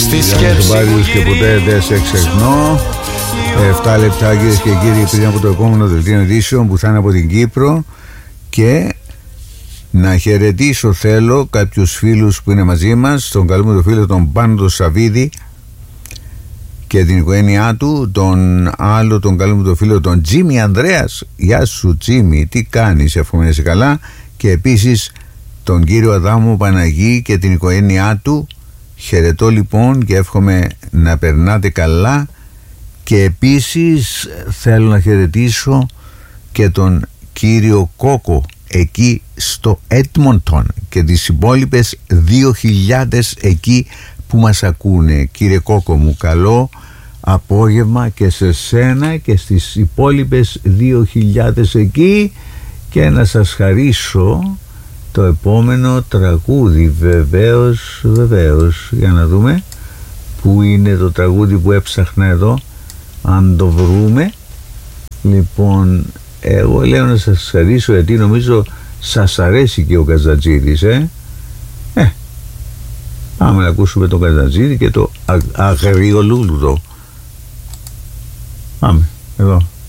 στη σκέψη μου και ποτέ δεν σε ξεχνώ. 7 λεπτά κυρίες και κύριοι πριν από το επόμενο δελτίο ειδήσεων που θα είναι από την Κύπρο. Και να χαιρετήσω θέλω κάποιους φίλους που είναι μαζί μας, τον καλό μου τον φίλο τον Πάντο Σαββίδη και την οικογένειά του, τον άλλο τον καλό μου τον φίλο τον Τζίμι Ανδρέας. Γεια σου Τζίμι, τι κάνεις, εύχομαι να είσαι καλά. Και επίσης τον κύριο Αδάμου Παναγή και την οικογένειά του. Χαιρετώ λοιπόν και εύχομαι να περνάτε καλά. Και επίσης θέλω να χαιρετήσω και τον κύριο Κόκο εκεί στο Έντμοντον και τις υπόλοιπες 2.000 εκεί που μας ακούνε. Κύριε Κόκο μου, καλό απόγευμα και σε σένα και στις υπόλοιπες 2.000 εκεί, και να σας χαρίσω το επόμενο τραγούδι. Βεβαίως, για να δούμε που είναι το τραγούδι που έψαχνα εδώ, αν το βρούμε. Λοιπόν, εγώ λέω να σας χαρίσω γιατί νομίζω σας αρέσει και ο Καζατζίδης. Πάμε να ακούσουμε τον Καζατζίδη και το Αγριολούλουδο. Πάμε εδώ.